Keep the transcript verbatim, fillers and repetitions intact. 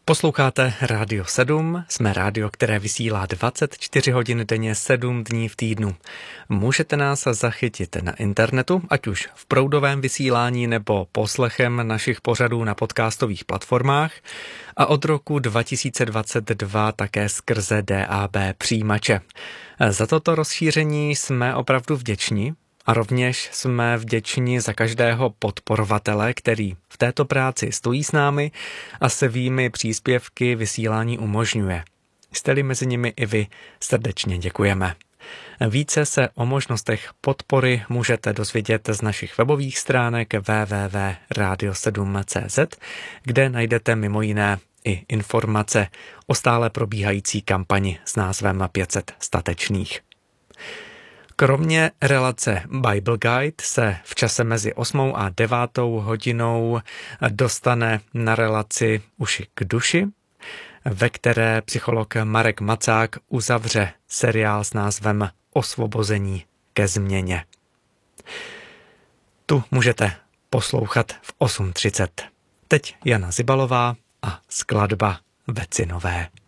Posloucháte Rádio sedm, jsme rádio, které vysílá dvacet čtyři hodin denně, sedm dní v týdnu. Můžete nás zachytit na internetu, ať už v proudovém vysílání nebo poslechem našich pořadů na podcastových platformách a od roku dva tisíce dvacet dva také skrze D A B přijímače. Za toto rozšíření jsme opravdu vděční. A rovněž jsme vděční za každého podporovatele, který v této práci stojí s námi a svými příspěvky vysílání umožňuje. Jste-li mezi nimi i vy, srdečně děkujeme. Více se o možnostech podpory můžete dozvědět z našich webových stránek w w w tečka radio sedm tečka c z, kde najdete mimo jiné i informace o stále probíhající kampani s názvem pět set statečných. Kromě relace Bible Guide se v čase mezi osmou a devátou hodinou dostane na relaci Uši k duši, ve které psycholog Marek Macák uzavře seriál s názvem Osvobození ke změně. Tu můžete poslouchat v osm třicet. Teď Jana Zibalová a skladba Vecinové.